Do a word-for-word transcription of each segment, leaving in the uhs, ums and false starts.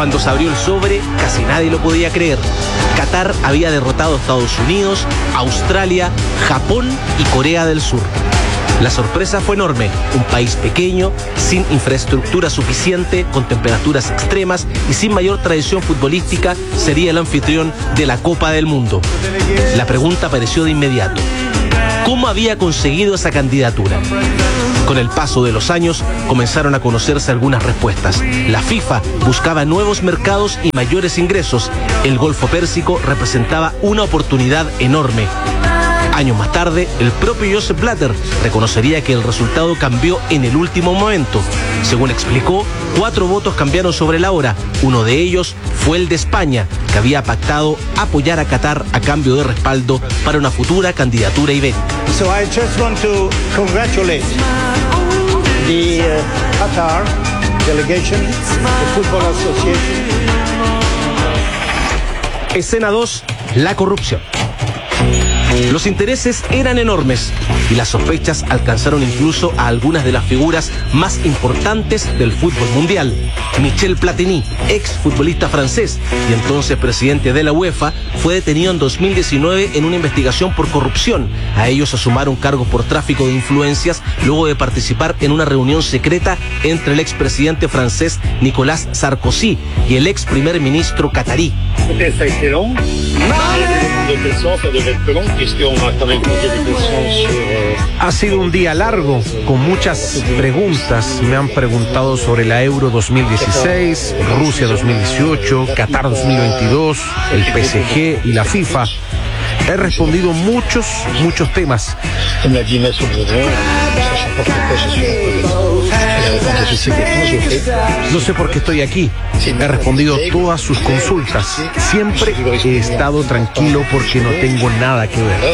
Cuando se abrió el sobre, casi nadie lo podía creer. Qatar había derrotado a Estados Unidos, Australia, Japón y Corea del Sur. La sorpresa fue enorme. Un país pequeño, sin infraestructura suficiente, con temperaturas extremas y sin mayor tradición futbolística, sería el anfitrión de la Copa del Mundo. La pregunta apareció de inmediato: ¿cómo había conseguido esa candidatura? Con el paso de los años comenzaron a conocerse algunas respuestas. La FIFA buscaba nuevos mercados y mayores ingresos. El Golfo Pérsico representaba una oportunidad enorme. Años más tarde, el propio Joseph Blatter reconocería que el resultado cambió en el último momento. Según explicó, cuatro votos cambiaron sobre la hora. Uno de ellos fue el de España, que había pactado apoyar a Qatar a cambio de respaldo para una futura candidatura ibérica. So I just want to congratulate the uh, Qatar delegation, the Football Association. Escena dos, la corrupción. Los intereses eran enormes y las sospechas alcanzaron incluso a algunas de las figuras más importantes del fútbol mundial. Michel Platini, ex futbolista francés y entonces presidente de la UEFA, fue detenido en dos mil diecinueve en una investigación por corrupción. A ellos se sumaron cargos por tráfico de influencias luego de participar en una reunión secreta entre el expresidente francés Nicolas Sarkozy y el ex primer ministro catarí. Ha sido un día largo, con muchas preguntas. Me han preguntado sobre la Euro dos mil dieciséis, Rusia dos mil dieciocho, Qatar dos mil veintidós, el P S G y la FIFA. He respondido muchos, muchos temas. No sé por qué estoy aquí. He respondido todas sus consultas. Siempre he estado tranquilo porque no tengo nada que ver.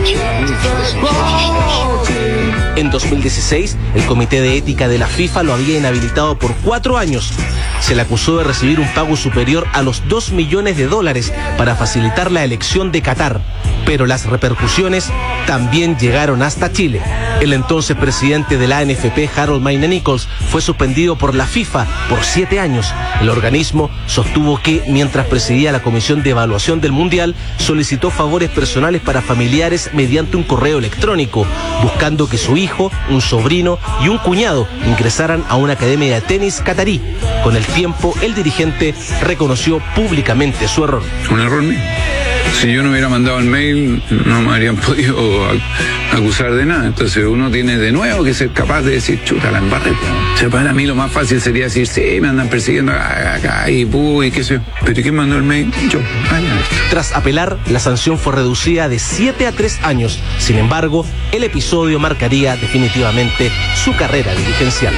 En dos mil dieciséis, el Comité de Ética de la FIFA lo había inhabilitado por cuatro años. Se le acusó de recibir un pago superior a los dos millones de dólares para facilitar la elección de Qatar. Pero las repercusiones también llegaron hasta Chile. El entonces presidente de la A N F P, Harold Mayne Nichols, fue suspendido por la FIFA por siete años. El organismo sostuvo que, mientras presidía la Comisión de Evaluación del Mundial, solicitó favores personales para familiares mediante un correo electrónico, buscando que su hijo, un sobrino y un cuñado ingresaran a una academia de tenis catarí. Con el tiempo, el dirigente reconoció públicamente su error. Un error mío. Si yo no hubiera mandado el mail, no me habrían podido acusar de nada. Entonces uno tiene de nuevo que ser capaz de decir, chuta, la embarré. O sea, para mí lo más fácil sería decir, sí, me andan persiguiendo acá y pu, y qué sé yo. ¿Pero quién mandó el mail? Yo. Ah, Tras apelar, la sanción fue reducida de siete a tres años. Sin embargo, el episodio marcaría definitivamente su carrera dirigencial.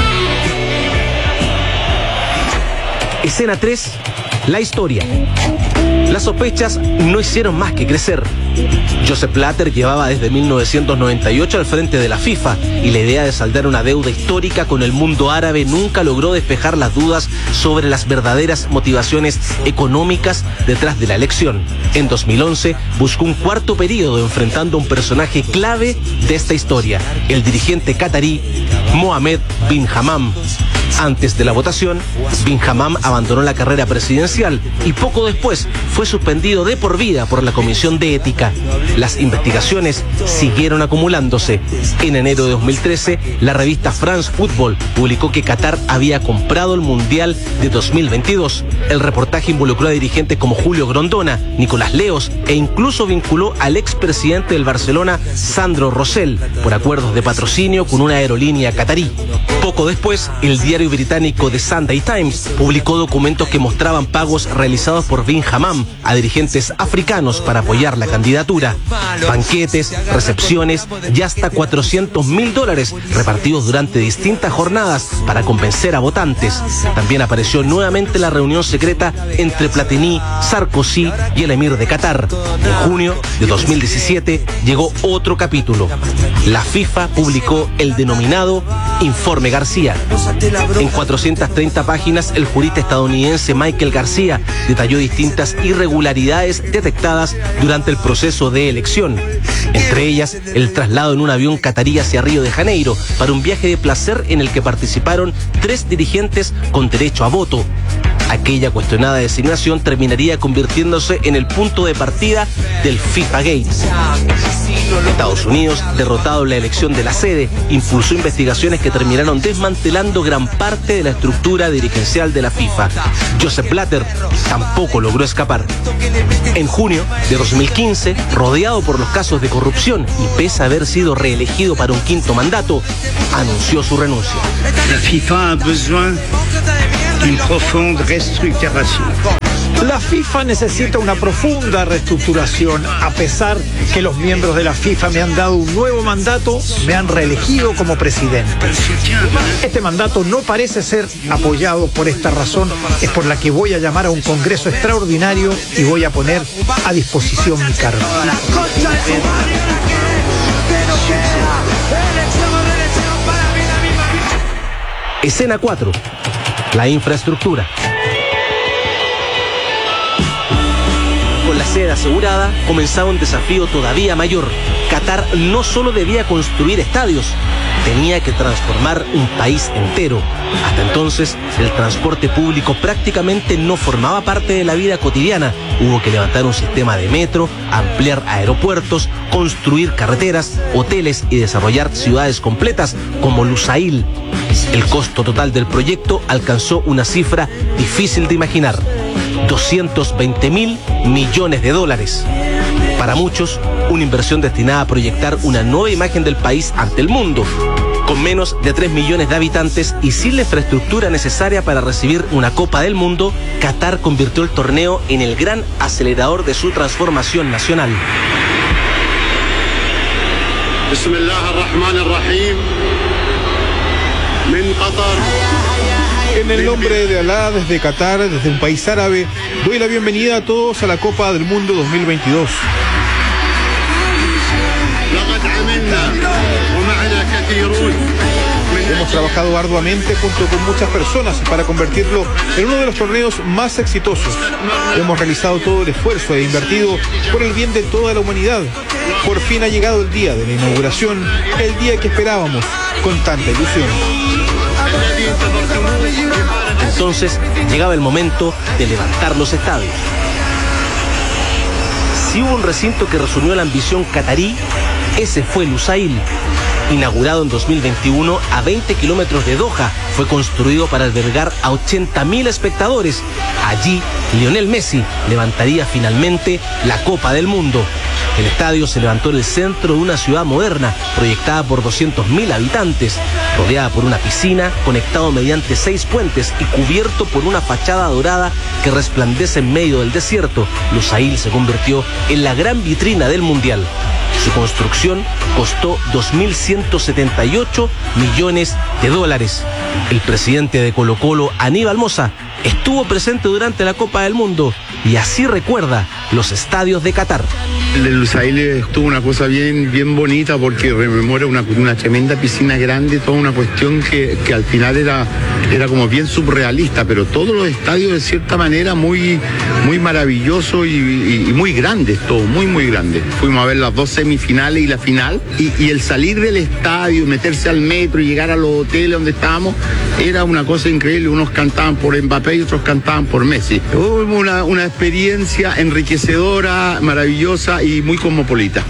Escena tres, la historia. Las sospechas no hicieron más que crecer. Joseph Blatter llevaba desde mil novecientos noventa y ocho al frente de la FIFA y la idea de saldar una deuda histórica con el mundo árabe nunca logró despejar las dudas sobre las verdaderas motivaciones económicas detrás de la elección. En dos mil once buscó un cuarto periodo enfrentando a un personaje clave de esta historia, el dirigente catarí Mohammed bin Hammam. Antes de la votación, bin Hammam abandonó la carrera presidencial y poco después fue suspendido de por vida por la Comisión de Ética. Las investigaciones siguieron acumulándose. En enero de dos mil trece, la revista France Football publicó que Qatar había comprado el Mundial de dos mil veintidós. El reportaje involucró a dirigentes como Julio Grondona, Nicolás Leos e incluso vinculó al expresidente del Barcelona, Sandro Rosell, por acuerdos de patrocinio con una aerolínea catarí. Poco después, el diario británico The Sunday Times publicó documentos que mostraban pagos realizados por bin Hammam a dirigentes africanos para apoyar la candidatura. Banquetes, recepciones y hasta cuatrocientos mil dólares repartidos durante distintas jornadas para convencer a votantes. También apareció nuevamente la reunión secreta entre Platini, Sarkozy y el emir de Qatar. En junio de dos mil diecisiete llegó otro capítulo. La FIFA publicó el denominado Informe García. En cuatrocientas treinta páginas, el jurista estadounidense Michael García detalló distintas irregularidades detectadas durante el proceso de elección. Entre ellas, el traslado en un avión catarí hacia Río de Janeiro para un viaje de placer en el que participaron tres dirigentes con derecho a voto. Aquella cuestionada designación terminaría convirtiéndose en el punto de partida del FIFA Gate. Estados Unidos, derrotado en la elección de la sede, impulsó investigaciones que terminaron desmantelando gran parte de la estructura dirigencial de la FIFA. Joseph Blatter tampoco logró escapar. En junio de dos mil quince, rodeado por los casos de corrupción y pese a haber sido reelegido para un quinto mandato, anunció su renuncia. La FIFA ha besoin d'une profonde reestructuration. La FIFA necesita una profunda reestructuración. A pesar que los miembros de la FIFA me han dado un nuevo mandato, me han reelegido como presidente. Este mandato no parece ser apoyado. Por esta razón es por la que voy a llamar a un congreso extraordinario y voy a poner a disposición mi cargo. Escena cuatro. La infraestructura. Con la sede asegurada, comenzaba un desafío todavía mayor. Qatar no solo debía construir estadios, tenía que transformar un país entero. Hasta entonces, el transporte público prácticamente no formaba parte de la vida cotidiana. Hubo que levantar un sistema de metro, ampliar aeropuertos, construir carreteras, hoteles y desarrollar ciudades completas como Lusail. El costo total del proyecto alcanzó una cifra difícil de imaginar: doscientos veinte mil millones de dólares. Para muchos, una inversión destinada a proyectar una nueva imagen del país ante el mundo. Con menos de tres millones de habitantes y sin la infraestructura necesaria para recibir una Copa del Mundo, Qatar convirtió el torneo en el gran acelerador de su transformación nacional. En el nombre de Alá, desde Qatar, desde un país árabe, doy la bienvenida a todos a la Copa del Mundo dos mil veintidós. Hemos trabajado arduamente junto con muchas personas para convertirlo en uno de los torneos más exitosos. Hemos realizado todo el esfuerzo e invertido por el bien de toda la humanidad. Por fin ha llegado el día de la inauguración, el día que esperábamos con tanta ilusión. Entonces llegaba el momento de levantar los estadios. Si hubo un recinto que resumió la ambición catarí, ese fue Lusail. Inaugurado en dos mil veintiuno a veinte kilómetros de Doha, fue construido para albergar a ochenta mil espectadores. Allí, Lionel Messi levantaría finalmente la Copa del Mundo. El estadio se levantó en el centro de una ciudad moderna, proyectada por doscientos mil habitantes, rodeada por una piscina, conectado mediante seis puentes y cubierto por una fachada dorada que resplandece en medio del desierto. Lusail se convirtió en la gran vitrina del Mundial. Su construcción costó dos mil ciento setenta y ocho millones de dólares. El presidente de Colo-Colo, Aníbal Mosa, estuvo presente durante la Copa del Mundo y así recuerda los estadios de Qatar. El de Lusail estuvo una cosa bien, bien bonita porque rememora una, una tremenda piscina grande, toda una cuestión que, que al final era, era como bien surrealista, pero todos los estadios de cierta manera muy, muy maravillosos y, y, y muy grandes, todo, muy, muy grandes. Fuimos a ver las dos semifinales y la final, y, y el salir del estadio, meterse al metro y llegar a los hoteles donde estábamos, era una cosa increíble. Unos cantaban por Mbappé y otros cantaban por Messi. Hubo una, una experiencia enriquecedora, maravillosa y muy cosmopolita.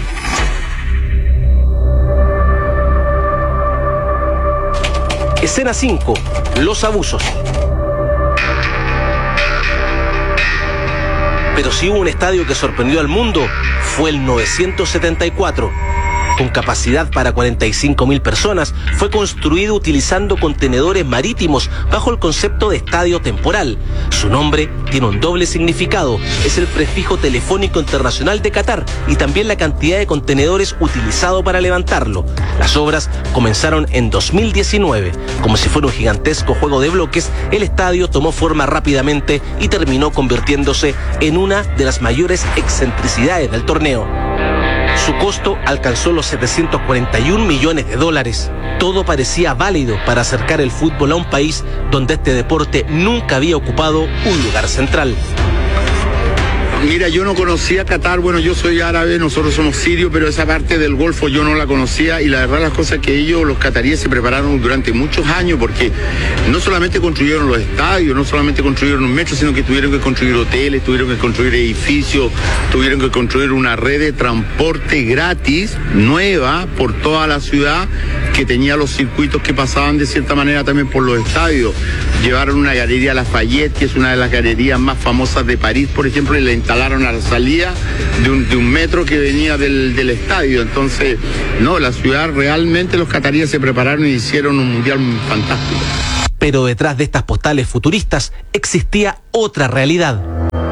Escena cinco. Los abusos. Pero si hubo un estadio que sorprendió al mundo, fue el novecientos setenta y cuatro. Con capacidad para cuarenta y cinco mil personas, fue construido utilizando contenedores marítimos bajo el concepto de estadio temporal. Su nombre tiene un doble significado: es el prefijo telefónico internacional de Qatar y también la cantidad de contenedores utilizado para levantarlo. Las obras comenzaron en dos mil diecinueve. Como si fuera un gigantesco juego de bloques, el estadio tomó forma rápidamente y terminó convirtiéndose en una de las mayores excentricidades del torneo. Su costo alcanzó los setecientos cuarenta y un millones de dólares. Todo parecía válido para acercar el fútbol a un país donde este deporte nunca había ocupado un lugar central. Mira, yo no conocía Qatar, bueno, yo soy árabe, nosotros somos sirios, pero esa parte del Golfo yo no la conocía y la verdad las cosas que ellos, los cataríes, se prepararon durante muchos años porque no solamente construyeron los estadios, no solamente construyeron un metro, sino que tuvieron que construir hoteles, tuvieron que construir edificios, tuvieron que construir una red de transporte gratis, nueva, por toda la ciudad, que tenía los circuitos que pasaban de cierta manera también por los estadios. Llevaron una galería Lafayette, que es una de las galerías más famosas de París, por ejemplo, y la instalaron a la salida de un, de un metro que venía del, del estadio. Entonces, no, la ciudad realmente, los cataríes se prepararon y hicieron un mundial fantástico. Pero detrás de estas postales futuristas existía otra realidad.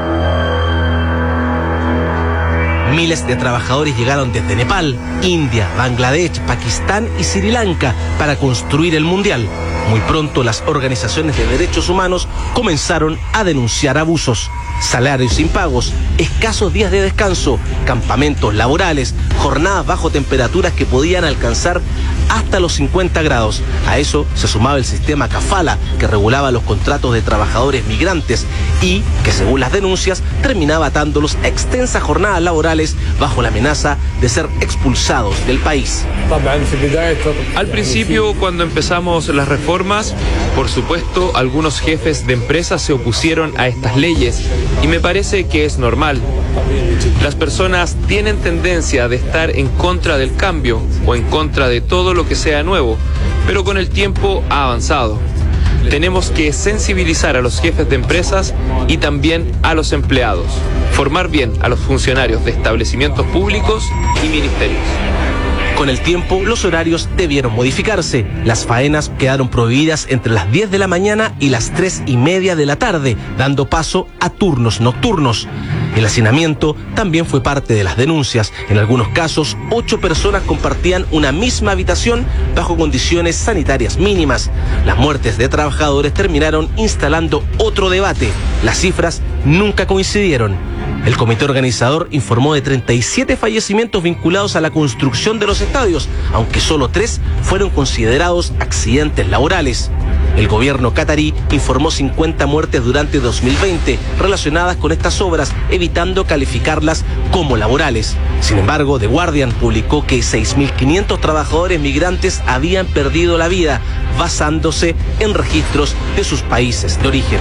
Miles de trabajadores llegaron desde Nepal, India, Bangladesh, Pakistán y Sri Lanka para construir el mundial. Muy pronto las organizaciones de derechos humanos comenzaron a denunciar abusos. Salarios impagos, escasos días de descanso, campamentos laborales, jornadas bajo temperaturas que podían alcanzar hasta los cincuenta grados. A eso se sumaba el sistema Kafala, que regulaba los contratos de trabajadores migrantes y que, según las denuncias, terminaba atándolos a extensas jornadas laborales bajo la amenaza de ser expulsados del país. Al principio, cuando empezamos las reformas, por supuesto, algunos jefes de empresas se opusieron a estas leyes y me parece que es normal. Las personas tienen tendencia de estar en contra del cambio o en contra de todo lo que sea nuevo, pero con el tiempo ha avanzado. Tenemos que sensibilizar a los jefes de empresas y también a los empleados, formar bien a los funcionarios de establecimientos públicos y ministerios. Con el tiempo, los horarios debieron modificarse. Las faenas quedaron prohibidas entre las diez de la mañana y las tres y media de la tarde, dando paso a turnos nocturnos. El hacinamiento también fue parte de las denuncias. En algunos casos, ocho personas compartían una misma habitación bajo condiciones sanitarias mínimas. Las muertes de trabajadores terminaron instalando otro debate. Las cifras nunca coincidieron. El comité organizador informó de treinta y siete fallecimientos vinculados a la construcción de los estadios, aunque solo tres fueron considerados accidentes laborales. El gobierno catarí informó cincuenta muertes durante dos mil veinte relacionadas con estas obras, evitando calificarlas como laborales. Sin embargo, The Guardian publicó que seis mil quinientos trabajadores migrantes habían perdido la vida, basándose en registros de sus países de origen.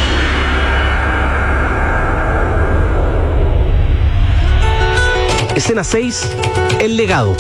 Escena seis, el legado.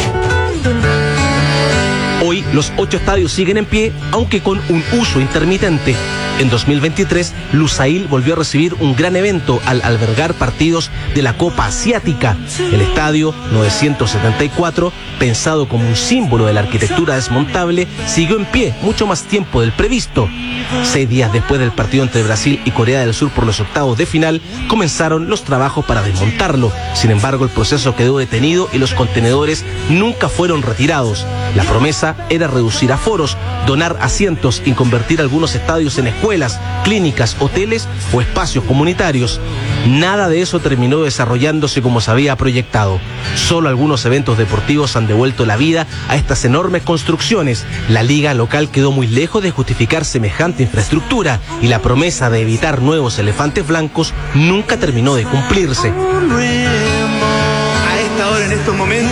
Hoy los ocho estadios siguen en pie, aunque con un uso intermitente. En dos mil veintitrés, Lusail volvió a recibir un gran evento al albergar partidos de la Copa Asiática. El estadio novecientos setenta y cuatro, pensado como un símbolo de la arquitectura desmontable, siguió en pie mucho más tiempo del previsto. Seis días después del partido entre Brasil y Corea del Sur por los octavos de final, comenzaron los trabajos para desmontarlo. Sin embargo, el proceso quedó detenido y los contenedores nunca fueron retirados. La promesa era reducir aforos, donar asientos y convertir algunos estadios en escuelas, clínicas, hoteles o espacios comunitarios. Nada de eso terminó desarrollándose como se había proyectado. Solo algunos eventos deportivos han devuelto la vida a estas enormes construcciones. La liga local quedó muy lejos de justificar semejante infraestructura y la promesa de evitar nuevos elefantes blancos nunca terminó de cumplirse. A esta hora, en estos momentos,